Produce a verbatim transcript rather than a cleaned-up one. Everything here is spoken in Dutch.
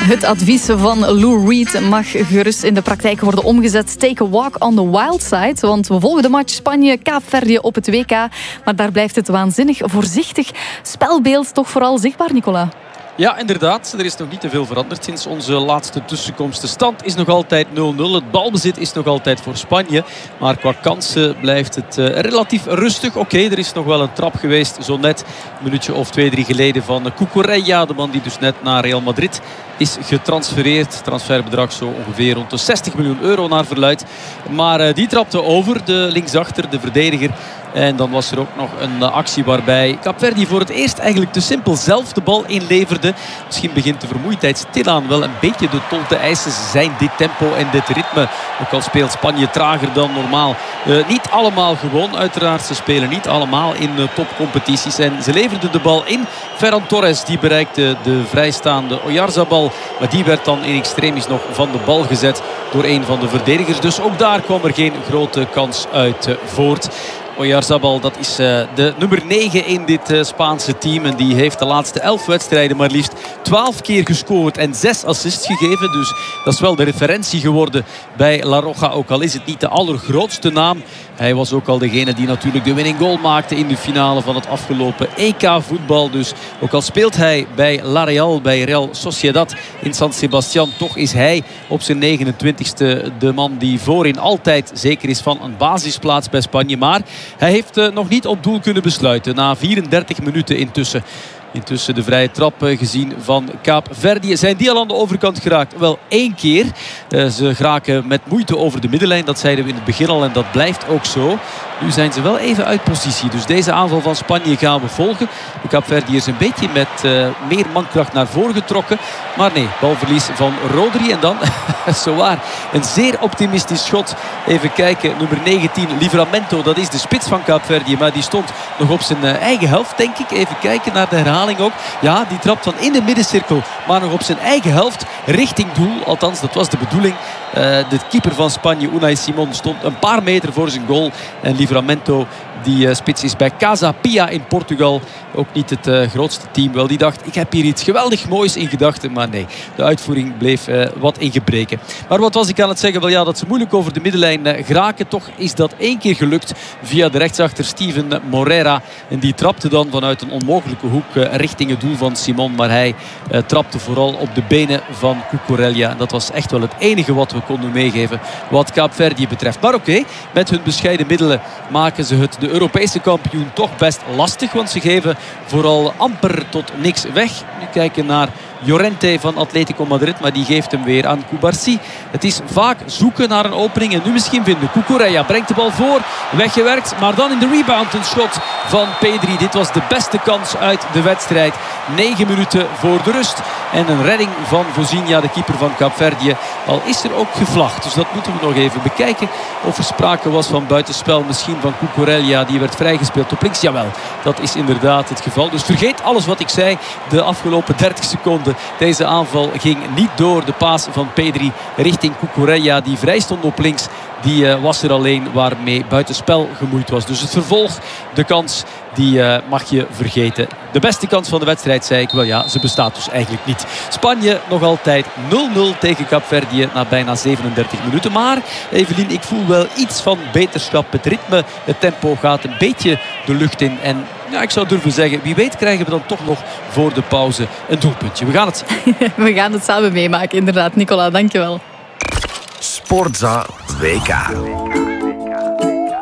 Het advies van Lou Reed mag gerust in de praktijk worden omgezet. Take a walk on the wild side. Want we volgen de match Spanje-Kaapverdië op het W K. Maar daar blijft het waanzinnig voorzichtig spelbeeld toch vooral zichtbaar, Nicola. Ja, inderdaad. Er is nog niet te veel veranderd sinds onze laatste tussenkomst. De stand is nog altijd nul nul. Het balbezit is nog altijd voor Spanje. Maar qua kansen blijft het uh, relatief rustig. Oké, okay, er is nog wel een trap geweest. Zo net een minuutje of twee, drie geleden van Cucurella. De man die dus net naar Real Madrid is getransfereerd. Transferbedrag zo ongeveer rond de zestig miljoen euro naar verluidt. Maar uh, die trapte over, de linksachter, de verdediger. En dan was er ook nog een actie waarbij Kaapverdië voor het eerst eigenlijk te simpel zelf de bal inleverde. Misschien begint de vermoeidheid stilaan wel een beetje de tol te eisen. Ze zijn dit tempo en dit ritme. Ook al speelt Spanje trager dan normaal. Uh, niet allemaal gewoon uiteraard. Ze spelen niet allemaal in uh, topcompetities. En ze leverden de bal in. Ferran Torres die bereikte de vrijstaande Oyarzabal. Maar die werd dan in extremis nog van de bal gezet door een van de verdedigers. Dus ook daar kwam er geen grote kans uit uh, voort. Oyarzabal, dat is uh, de nummer negen in dit uh, Spaanse team. En die heeft de laatste elf wedstrijden maar liefst twaalf keer gescoord en zes assists gegeven. Dus dat is wel de referentie geworden bij La Roja. Ook al is het niet de allergrootste naam. Hij was ook al degene die natuurlijk de winning goal maakte in de finale van het afgelopen E K voetbal. Dus ook al speelt hij bij La Real, bij Real Sociedad in San Sebastián. Toch is hij op zijn negenentwintigste de man die voorin altijd zeker is van een basisplaats bij Spanje. Maar hij heeft uh, nog niet op doel kunnen besluiten. Na vierendertig minuten intussen. Intussen de vrije trap gezien van Kaapverdië. Zijn die al aan de overkant geraakt? Wel één keer. Uh, ze geraken met moeite over de middenlijn. Dat zeiden we in het begin al en dat blijft ook zo. Nu zijn ze wel even uit positie. Dus deze aanval van Spanje gaan we volgen. De Kaapverdië is een beetje met uh, meer mankracht naar voren getrokken. Maar nee, balverlies van Rodri. En dan, zowaar, een zeer optimistisch schot. Even kijken, nummer negentien, Livramento. Dat is de spits van Kaapverdië. Maar die stond nog op zijn uh, eigen helft, denk ik. Even kijken naar de herhaling ook. Ja, die trapt van in de middencirkel. Maar nog op zijn eigen helft richting doel. Althans, dat was de bedoeling. Uh, de keeper van Spanje, Unai Simon, stond een paar meter voor zijn goal. En Livramento, die uh, spits is bij Casa Pia in Portugal. Ook niet het uh, grootste team. Wel, die dacht, ik heb hier iets geweldig moois in gedachten. Maar nee, de uitvoering bleef uh, wat in gebreken. Maar wat was ik aan het zeggen? Wel ja, dat ze moeilijk over de middenlijn uh, geraken. Toch is dat één keer gelukt via de rechtsachter Steven Moreira. En die trapte dan vanuit een onmogelijke hoek uh, richting het doel van Simon. Maar hij uh, trapte vooral op de benen van Cucurella. En dat was echt wel het enige wat we konden meegeven wat Kaapverdië betreft. Maar oké, okay, met hun bescheiden middelen maken ze het de Europese kampioen toch best lastig. Want ze geven vooral amper tot niks weg. Nu kijken naar Llorente van Atletico Madrid, maar die geeft hem weer aan Cubarsí. Het is vaak zoeken naar een opening en nu misschien vinden. Cucurella brengt de bal voor, weggewerkt, maar dan in de rebound een schot van Pedri. Dit was de beste kans uit de wedstrijd. Negen minuten voor de rust en een redding van Vozinha, de keeper van Kaapverdië. Al is er ook gevlacht, dus dat moeten we nog even bekijken. Of er sprake was van buitenspel, misschien van Cucurella, die werd vrijgespeeld op links. Jawel, dat is inderdaad het geval. Dus vergeet alles wat ik zei de afgelopen dertig seconden. Deze aanval ging niet door. De paas van Pedri richting Cucurella, die vrij stond op links. Die uh, was er alleen waarmee buitenspel gemoeid was. Dus het vervolg, de kans, die uh, mag je vergeten. De beste kans van de wedstrijd, zei ik. Wel ja, ze bestaat dus eigenlijk niet. Spanje nog altijd nul nul tegen Kaapverdië na bijna zevenendertig minuten. Maar Evelien, ik voel wel iets van beterschap. Het ritme, het tempo gaat een beetje de lucht in. En ja, ik zou durven zeggen, wie weet krijgen we dan toch nog voor de pauze een doelpuntje. We gaan het zien. We gaan het samen meemaken, inderdaad. Nicola, dankjewel. Sportza W K.